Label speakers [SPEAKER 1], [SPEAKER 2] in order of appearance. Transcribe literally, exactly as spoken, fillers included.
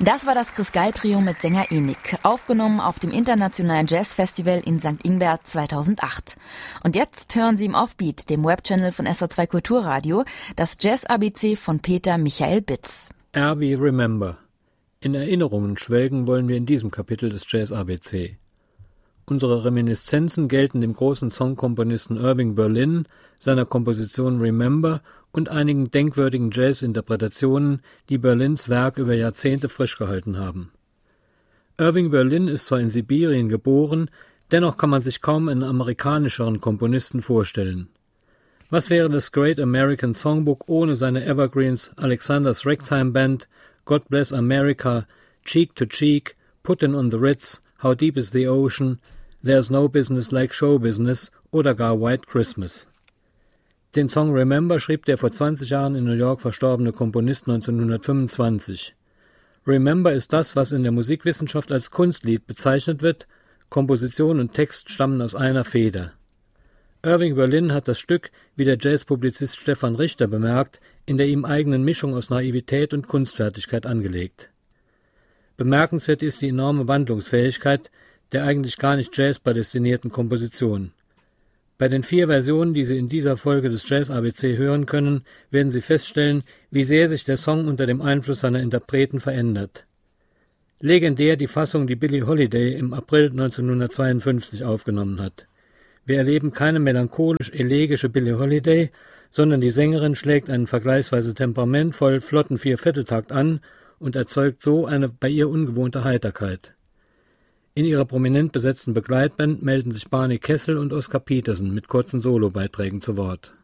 [SPEAKER 1] Das war das Chris Geil Trio mit Sänger Enik, aufgenommen auf dem Internationalen Jazzfestival in Sankt Ingbert zweitausendacht. Und jetzt hören Sie im Offbeat, dem Webchannel von S R zwei Kulturradio, das Jazz-A B C von Peter Michael Bitz.
[SPEAKER 2] R wie Remember. In Erinnerungen schwelgen wollen wir in diesem Kapitel des Jazz-A B C. Unsere Reminiszenzen gelten dem großen Songkomponisten Irving Berlin, seiner Komposition Remember und einigen denkwürdigen Jazz-Interpretationen, die Berlins Werk über Jahrzehnte frisch gehalten haben. Irving Berlin ist zwar in Sibirien geboren, dennoch kann man sich kaum einen amerikanischeren Komponisten vorstellen. Was wäre das Great American Songbook ohne seine Evergreens Alexander's Ragtime Band, God Bless America, Cheek to Cheek, Puttin' on the Ritz, How Deep is the Ocean, There's No Business Like Show Business oder gar White Christmas. Den Song Remember schrieb der vor zwanzig Jahren in New York verstorbene Komponist neunzehnhundertfünfundzwanzig. Remember ist das, was in der Musikwissenschaft als Kunstlied bezeichnet wird. Komposition und Text stammen aus einer Feder. Irving Berlin hat das Stück, wie der Jazzpublizist Stefan Richter bemerkt, in der ihm eigenen Mischung aus Naivität und Kunstfertigkeit angelegt. Bemerkenswert ist die enorme Wandlungsfähigkeit der eigentlich gar nicht Jazz prädestinierten Komposition. Bei den vier Versionen, die Sie in dieser Folge des Jazz-A B C hören können, werden Sie feststellen, wie sehr sich der Song unter dem Einfluss seiner Interpreten verändert. Legendär die Fassung, die Billie Holiday im April neunzehnhundertzweiundfünfzig aufgenommen hat. Wir erleben keine melancholisch-elegische Billie Holiday, sondern die Sängerin schlägt einen vergleichsweise temperamentvoll flotten Viervierteltakt an und erzeugt so eine bei ihr ungewohnte Heiterkeit. In ihrer prominent besetzten Begleitband melden sich Barney Kessel und Oscar Peterson mit kurzen Solobeiträgen zu Wort.